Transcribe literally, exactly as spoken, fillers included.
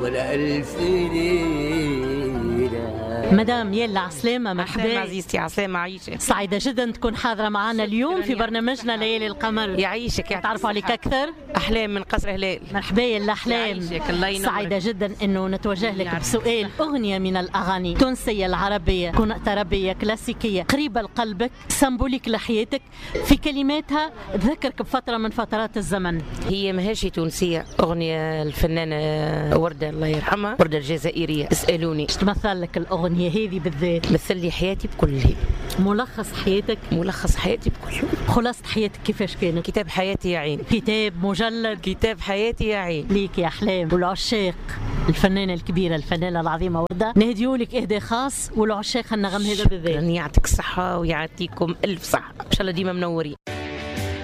ولا ألف ليلة. مدام يلا عسلامة، مرحبا عزيزتي. عسلامة، عايشة. سعيدة جدا تكون حاضرة معنا اليوم في برنامجنا ليالي القمر. يعيشك. تعرفوا عليك أكثر؟ أحلام من قصر هلال. مرحبا يا أحلام. سعيدة جدا أنه نتوجه لك بسؤال. أغنية من الأغاني التونسية العربية تكون تربية كلاسيكية قريبة لقلبك، سمبوليك لحياتك، في كلماتها تذكرك بفترة من فترات الزمن. هي ماهيش تونسية، أغنية الفنانة وردة الله يرحمها، وردة الجزائرية. اسألوني ايش تمثل لك الأغنية هذه بالذات؟ مثل لي حياتي بكلها. ملخص حياتك؟ ملخص حياتي بكله. خلاصة حياتك كيفاش كانت؟ كتاب حياتي يا عين. كتاب مجلد؟ كتاب حياتي يا عين. ليك يا أحلام والعشاق الفنانة الكبيرة الفنانة العظيمة وردة، نهديولك إهداء خاص والعشاق النغم هذا بالذات. يعطيك الصحة ويعطيكم ألف صحة، إن شاء الله ديما منورين.